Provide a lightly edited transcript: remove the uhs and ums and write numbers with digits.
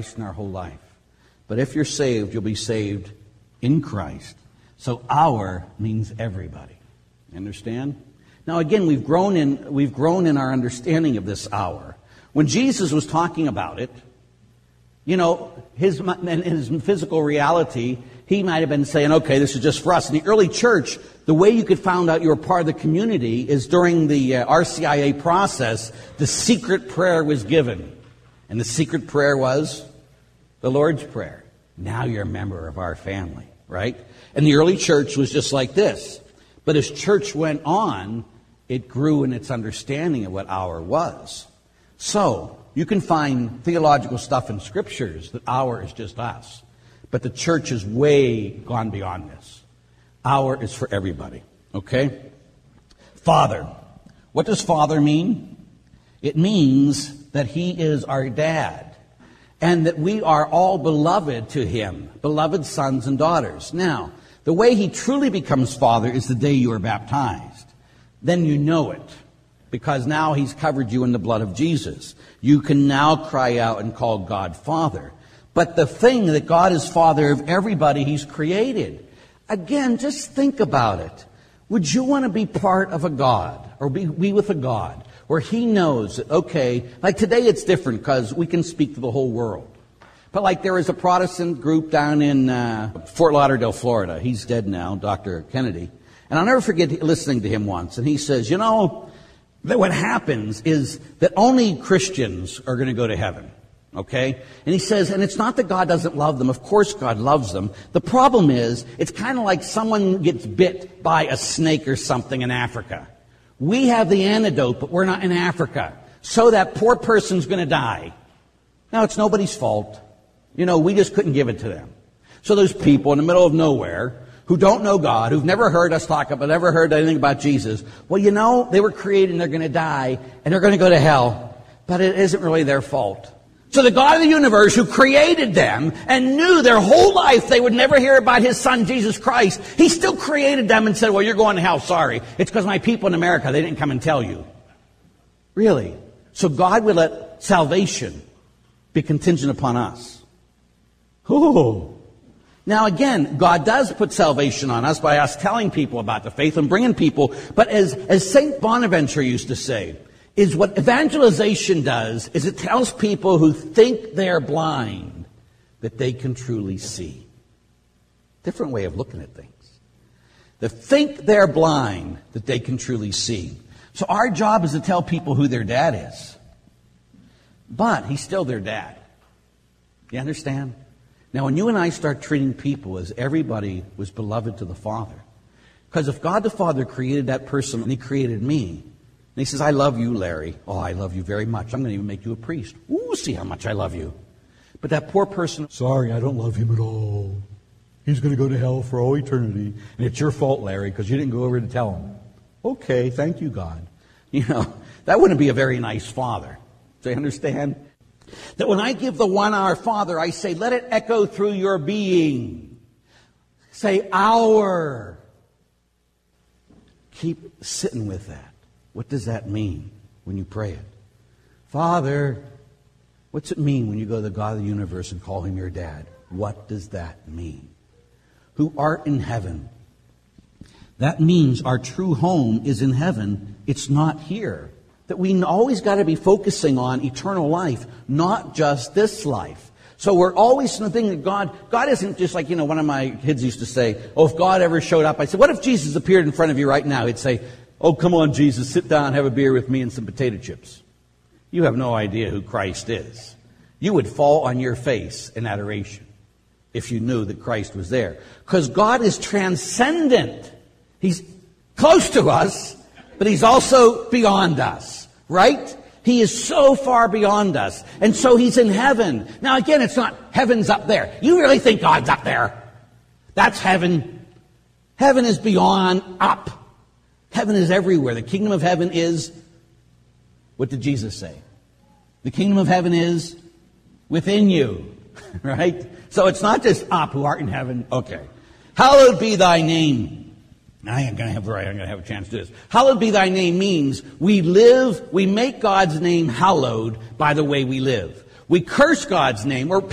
in our whole life. But if you're saved, you'll be saved in Christ. So our means everybody. Understand? Now again, we've grown in our understanding of this hour. When Jesus was talking about it, you know, his physical reality, he might have been saying, okay, this is just for us. In the early church, the way you could find out you were part of the community is during the RCIA process, the secret prayer was given. And the secret prayer was the Lord's Prayer. Now you're a member of our family, right? And the early church was just like this. But as church went on, it grew in its understanding of what hour was. So, you can find theological stuff in scriptures that hour is just us. But the church has way gone beyond this. Hour is for everybody. Okay? Father. What does Father mean? It means that He is our dad. And that we are all beloved to Him. Beloved sons and daughters. Now, the way He truly becomes Father is the day you are baptized. Then you know it. Because now He's covered you in the blood of Jesus. You can now cry out and call God Father. But the thing that God is Father of everybody He's created. Again, just think about it. Would you want to be part of a God, or be with a God, where He knows that, okay, like today it's different because we can speak to the whole world. But like there is a Protestant group down in Fort Lauderdale, Florida. He's dead now, Dr. Kennedy. And I'll never forget listening to him once. And he says, you know, that what happens is that only Christians are going to go to heaven. Okay? And he says, and it's not that God doesn't love them. Of course God loves them. The problem is, it's kind of like someone gets bit by a snake or something in Africa. We have the antidote, but we're not in Africa. So that poor person's going to die. Now, it's nobody's fault. You know, we just couldn't give it to them. So there's people in the middle of nowhere who don't know God, who've never heard us talk about, never heard anything about Jesus. Well, you know, they were created and they're going to die and they're going to go to hell. But it isn't really their fault. So the God of the universe who created them and knew their whole life they would never hear about His Son, Jesus Christ, He still created them and said, well, you're going to hell, sorry. It's because my people in America, they didn't come and tell you. Really? So God would let salvation be contingent upon us. Oh. Now again, God does put salvation on us by us telling people about the faith and bringing people. But as St. Bonaventure used to say, is what evangelization does is it tells people who think they're blind that they can truly see. Different way of looking at things. They think they're blind that they can truly see. So our job is to tell people who their dad is. But He's still their dad. You understand? Now, when you and I start treating people as everybody was beloved to the Father, because if God the Father created that person and He created me, and He says, I love you, Larry. Oh, I love you very much. I'm going to even make you a priest. Ooh, see how much I love you. But that poor person, sorry, I don't love him at all. He's going to go to hell for all eternity. And it's your fault, Larry, because you didn't go over to tell him. Okay, thank you, God. You know, that wouldn't be a very nice father. Do you understand? That when I give the 1 Our Father, I say, let it echo through your being. Say, our. Keep sitting with that. What does that mean when you pray it? Father, what's it mean when you go to the God of the universe and call Him your dad? What does that mean? Who art in heaven. That means our true home is in heaven. It's not here. That we always got to be focusing on eternal life, not just this life. So we're always thinking that God isn't just like, you know, one of my kids used to say, oh, if God ever showed up, I said, what if Jesus appeared in front of you right now? He'd say, oh, come on, Jesus, sit down, have a beer with me and some potato chips. You have no idea who Christ is. You would fall on your face in adoration if you knew that Christ was there. Because God is transcendent. He's close to us, but He's also beyond us, right? He is so far beyond us. And so He's in heaven. Now again, it's not heaven's up there. You really think God's up there? That's heaven. Heaven is beyond up. Heaven is everywhere. The kingdom of heaven is, what did Jesus say? The kingdom of heaven is within you, right? So it's not just up, who art in heaven. Okay. Hallowed be thy name. I ain't going to have a chance to do this. Hallowed be thy name means we make God's name hallowed by the way we live. We curse God's name, or